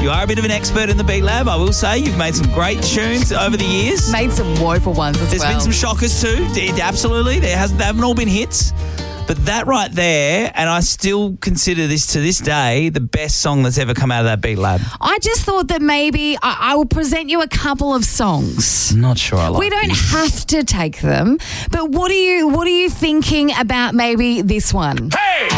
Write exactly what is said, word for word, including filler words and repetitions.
You are a bit of an expert in the Beat Lab, I will say. You've made some great tunes over the years. Made some woeful ones as There's well. been some shockers too. It- absolutely. There has, they haven't all been hits. But that right there, and I still consider this to this day the best song that's ever come out of that Beat Lab. I just thought that maybe I, I will present you a couple of songs. I'm not sure I like We don't this. have to take them, but what are you what are you thinking about maybe this one? Hey!